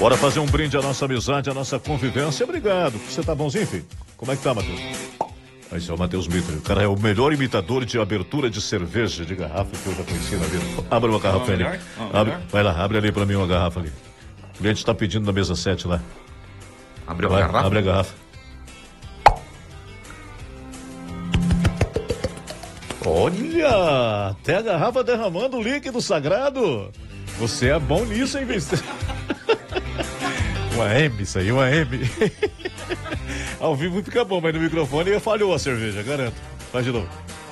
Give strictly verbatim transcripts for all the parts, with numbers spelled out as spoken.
Bora fazer um brinde à nossa amizade, à nossa convivência. Obrigado. Você tá bonzinho, filho? Como é que tá, Matheus? Esse é o Matheus Mitre. O cara é o melhor imitador de abertura de cerveja de garrafa que eu já conheci na vida. Abre uma garrafa ali. Abre, vai lá, abre ali pra mim uma garrafa ali. O cliente tá pedindo na mesa sete lá. Abre a vai, garrafa? Abre a garrafa. Olha, até a garrafa derramando líquido sagrado. Você é bom nisso, hein, Vicente? Uma M, isso aí, uma M. Ao vivo fica bom, mas no microfone falhou a cerveja, garanto. Faz de novo.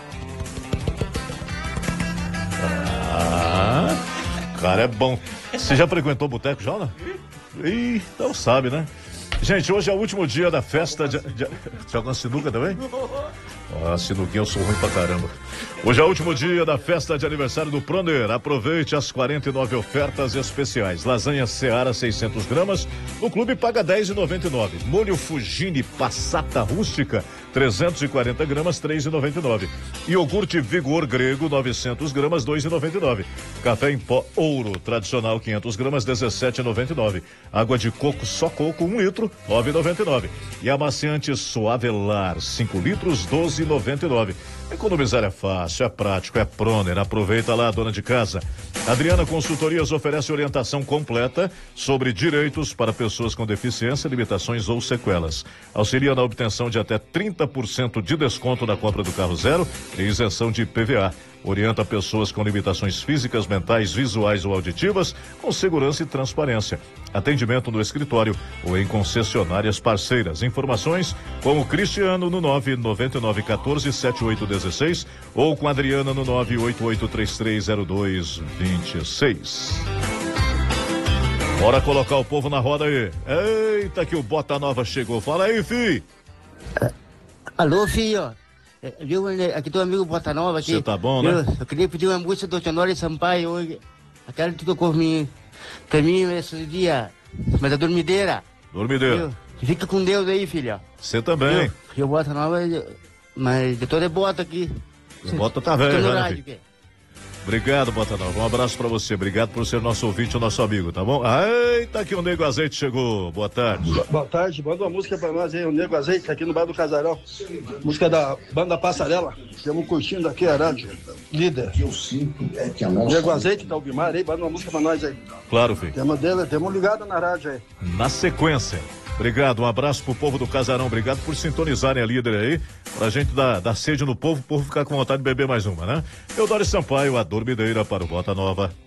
Ah, cara é bom. Você já frequentou boteco já, não? Ih, então sabe, né? Gente, hoje é o último dia da festa de... de... Joga uma sinuca também? Ah, sinuquinha, eu sou ruim pra caramba. Hoje é o último dia da festa de aniversário do Proner. Aproveite as quarenta e nove ofertas especiais. Lasanha Seara seiscentos gramas, no clube paga dez reais e noventa e nove centavos. Molho Fugini Passata Rústica, trezentos e quarenta gramas, três reais e noventa e nove centavos. Iogurte Vigor Grego, novecentos gramas, dois reais e noventa e nove centavos. Café em pó Ouro tradicional, quinhentas gramas, dezessete reais e noventa e nove centavos. Água de coco só coco, um litro, nove reais e noventa e nove centavos. E amaciante Suavelar, cinco litros, doze reais e noventa e nove centavos. Economizar é fácil, é prático, é Proner. Aproveita lá, dona de casa. Adriana Consultorias oferece orientação completa sobre direitos para pessoas com deficiência, limitações ou sequelas. Auxilia na obtenção de até trinta por cento de desconto na compra do carro zero e isenção de I P V A. Orienta pessoas com limitações físicas, mentais, visuais ou auditivas com segurança e transparência. Atendimento no escritório ou em concessionárias parceiras. Informações com o Cristiano no nove nove nove um quatro sete oito um seis ou com a Adriana no nove oito oito três três zero dois dois seis. Bora colocar o povo na roda aí. Eita que o Bota Nova chegou. Fala aí, fi. Alô, filho. Viu, aqui teu amigo Bota Nova aqui. Você tá bom, né? Eu, eu queria pedir uma música do Tenório Sampaio hoje. Aquela que tocou pra mim, pra mim esse dia. Mas a dormideira. Dormideira. Viu? Fica com Deus aí, filho. Você também. Viu? Eu Bota Nova, mas de toda é Bota aqui. O Bota tá velho, no né, rádio, filho? Obrigado, Bota Nova. Um abraço pra você. Obrigado por ser nosso ouvinte, o nosso amigo, tá bom? Eita, que o Nego Azeite chegou. Boa tarde. Boa tarde. Manda uma música pra nós aí, o Nego Azeite, aqui no Bar do Casarão. Música da Banda Passarela. Estamos curtindo aqui a rádio. Líder. Nego Azeite, tá o Guimar aí. Manda uma música pra nós aí. Claro, filho. Temos dele, temos ligado na rádio aí. Na sequência. Obrigado, um abraço pro povo do Casarão. Obrigado por sintonizarem a líder aí. Pra gente dar, dar sede no povo, o povo ficar com vontade de beber mais uma, né? Eudório Sampaio, a dormideira para o Bota Nova.